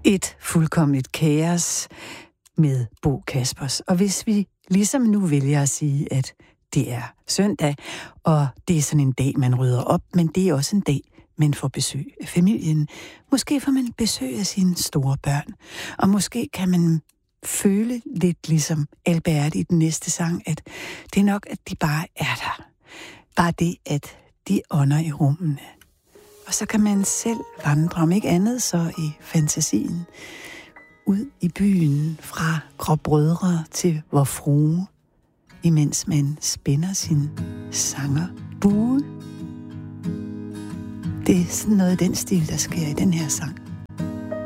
Et fuldkomment kaos med Bo Kaspers. Og hvis vi ligesom nu vælger at sige, at det er søndag, og det er sådan en dag, man rydder op, men det er også en dag, man får besøg af familien. Måske får man besøg af sine store børn, og måske kan man føle lidt ligesom Albert i den næste sang, at det er nok, at de bare er der. Bare det, at de ånder i rummene. Og så kan man selv vandre, om ikke andet så i fantasien, ud i byen fra Gråbrødre til Vor Frue, imens man spænder sin sangerbue. Det er sådan noget af den stil, der sker i den her sang.